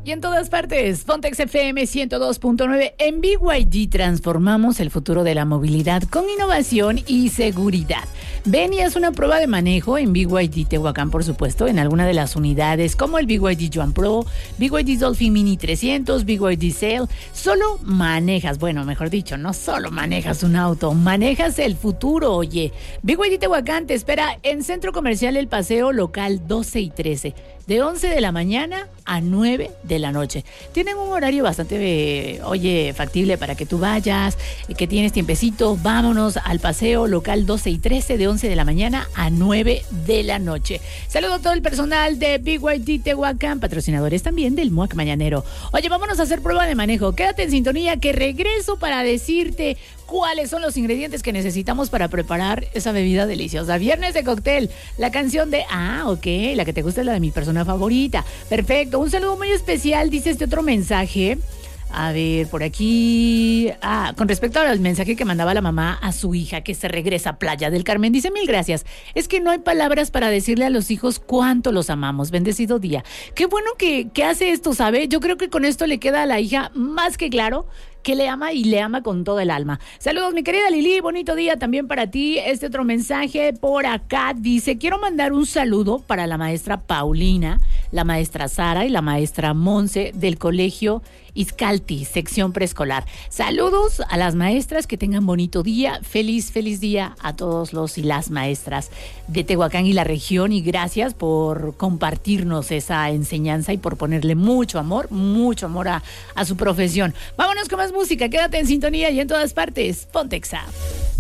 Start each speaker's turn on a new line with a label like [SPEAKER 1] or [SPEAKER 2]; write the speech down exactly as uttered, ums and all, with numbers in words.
[SPEAKER 1] Y en todas partes, Pontex F M ciento dos punto nueve. En B Y D transformamos el futuro de la movilidad con innovación y seguridad. Ven y haz una prueba de manejo en B Y D Tehuacán, por supuesto, en alguna de las unidades como el B Y D Joan Pro, B Y D Dolphin Mini trescientos, B Y D Sail. Solo manejas, bueno, mejor dicho, no solo manejas un auto, manejas el futuro, oye. B Y D Tehuacán te espera en Centro Comercial El Paseo, local doce y trece, de once de la mañana a nueve de la noche. Tienen un horario bastante, eh, oye, factible para que tú vayas, eh, que tienes tiempecito. Vámonos al paseo local doce y trece, de once de la mañana a nueve de la noche. Saludo a todo el personal de B Y D Tehuacán, patrocinadores también del M U A C Mañanero. Oye, vámonos a hacer prueba de manejo. Quédate en sintonía, que regreso para decirte cuáles son los ingredientes que necesitamos para preparar esa bebida deliciosa. Viernes de cóctel, la canción de... Ah, ok, la que te gusta es la de mi persona favorita. Perfecto, un saludo muy especial, dice este otro mensaje. A ver, por aquí... Ah, con respecto al mensaje que mandaba la mamá a su hija que se regresa a Playa del Carmen, dice: mil gracias. Es que no hay palabras para decirle a los hijos cuánto los amamos. Bendecido día. Qué bueno que, que hace esto, ¿sabe? Yo creo que con esto le queda a la hija más que claro que le ama y le ama con todo el alma. Saludos, mi querida Lili, bonito día también para ti. Este otro mensaje por acá dice: quiero mandar un saludo para la maestra Paulina, la maestra Sara y la maestra Monse del colegio Izcalti, sección preescolar. Saludos a las maestras, que tengan bonito día. Feliz, feliz día a todos los y las maestras de Tehuacán y la región, y gracias por compartirnos esa enseñanza y por ponerle mucho amor, mucho amor a, a su profesión. Vámonos con más música, quédate en sintonía y en todas partes, Pontexa.